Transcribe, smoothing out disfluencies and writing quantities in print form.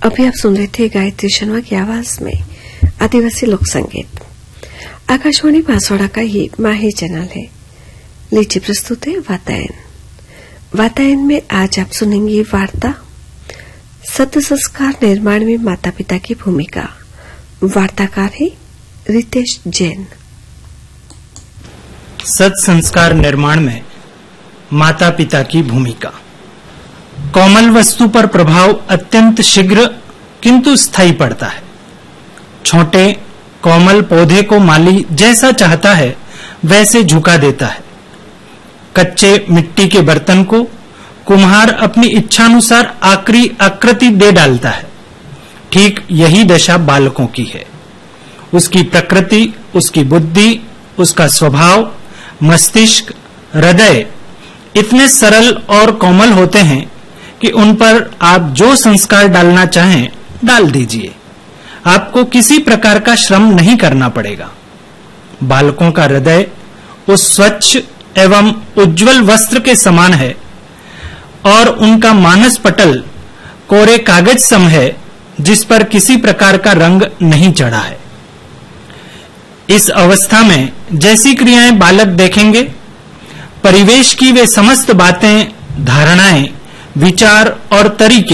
अभी आप सुन रहे थे गायत्री शर्मा की आवाज में आदिवासी लोक संगीत। आकाशवाणी बांसवाड़ा का ये माही चैनल है। लीजिए प्रस्तुत है वातायन। वातायन में आज आप सुनेंगे वार्ता सत्य संस्कार निर्माण में माता पिता की भूमिका। वार्ताकार है रितेश जैन। सत संस्कार निर्माण में माता पिता की भूमिका। कोमल वस्तु पर प्रभाव अत्यंत शीघ्र किंतु स्थायी पड़ता है। छोटे कोमल पौधे को माली जैसा चाहता है वैसे झुका देता है। कच्चे मिट्टी के बर्तन को कुम्हार अपनी इच्छानुसार आकृति दे डालता है। ठीक यही दशा बालकों की है। उसकी प्रकृति, उसकी बुद्धि, उसका स्वभाव, मस्तिष्क, हृदय इतने सरल और कोमल होते हैं कि उन पर आप जो संस्कार डालना चाहें डाल दीजिए। आपको किसी प्रकार का श्रम नहीं करना पड़ेगा। बालकों का हृदय उस स्वच्छ एवं उज्जवल वस्त्र के समान है और उनका मानस पटल कोरे कागज सम है जिस पर किसी प्रकार का रंग नहीं चढ़ा है। इस अवस्था में जैसी क्रियाएं बालक देखेंगे, परिवेश की वे समस्त बातें, धारणाएं, विचार और तरीके